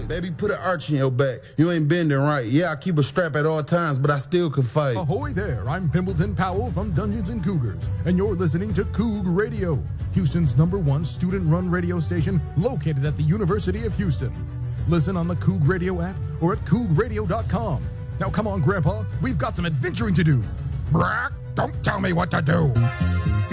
Baby, put an arch in your back. You ain't bending right. Yeah, I keep a strap at all times, but I still can fight. Ahoy there, I'm Pimbleton Powell from Dungeons & Cougars, and you're listening to Coug Radio, Houston's #1 student-run radio station located at the University of Houston. Listen on the Coug Radio app or at cougradio.com. Now come on, Grandpa, we've got some adventuring to do. Brock, don't tell me what to do.